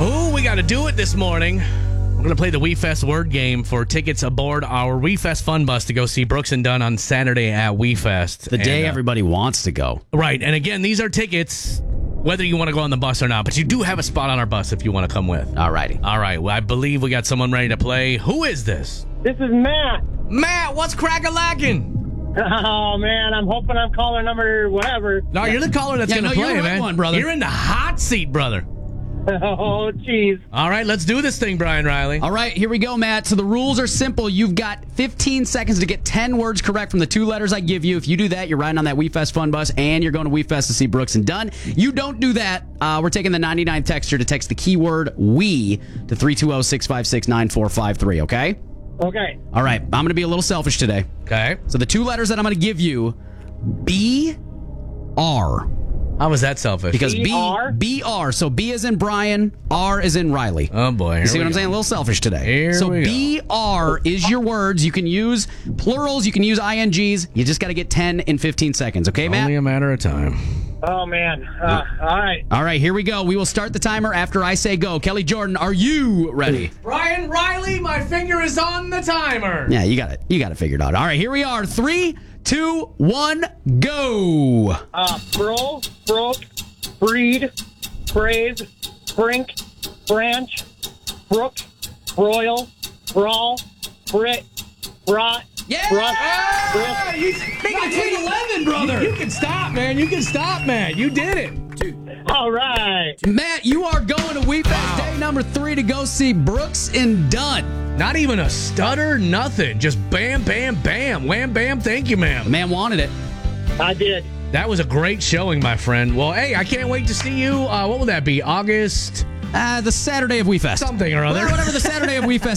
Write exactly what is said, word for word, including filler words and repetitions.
Oh, we got to do it this morning. We're going to play the WeFest word game for tickets aboard our WeFest Fun Bus to go see Brooks and Dunn on Saturday at WeFest. The day and, uh, everybody wants to go. Right. And again, these are tickets whether you want to go on the bus or not, but you do have a spot on our bus if you want to come with. All righty. All right. Well, I believe we got someone ready to play. Who is this? This is Matt. Matt, what's crack-a-lackin'? Oh, man, I'm hoping I'm caller number whatever. No, you're the caller that's Yeah, going to no, play, you're the right man. one, brother. You're in the hot seat, brother. Oh, jeez. All right, let's do this thing, Brian Riley. All right, here we go, Matt. So the rules are simple. You've got fifteen seconds to get ten words correct from the two letters I give you. If you do that, you're riding on that WeFest Fun Bus, and you're going to WeFest to see Brooks and Dunn. You don't do that, uh, we're taking the ninety-nine texture to text the keyword we to three two zero, six five six, nine four five three, okay? Okay. All right, I'm going to be a little selfish today. Okay. So the two letters that I'm going to give you, B R. How was that selfish? Because B, B R? B R. So B is in Brian, R is in Riley. Oh, boy. You see what I'm saying? A little selfish today. Here so we B R is your words. You can use plurals. You can use I N Gs. You just got to get ten in fifteen seconds. Okay, Matt? Only a matter of time. Oh, man. Uh, all right. All right, here we go. We will start the timer after I say go. Kelly Jordan, are you ready? Brian Riley, my finger is on the timer. Yeah, you got it. You got it figured out. All right, here we are. Three, two, one, go. Uh, bro, broke, breed, phrase, brink, branch, brook, broil, brawl, brit, brought, Yeah! brush, Ah, brisk. you making a clean eleven, brother. You, you can stop, man. You can stop, man. You did it. All right. Matt, you are going to WeFest Wow. day number three to go see Brooks and Dunn. Not even a stutter, nothing. Just bam, bam, bam. Wham, bam. Thank you, The ma'am. man wanted it. I did. That was a great showing, my friend. Well, hey, I can't wait to see you. Uh, what will that be? August Uh, the Saturday of WeFest. something or other. Whatever the Saturday of WeFest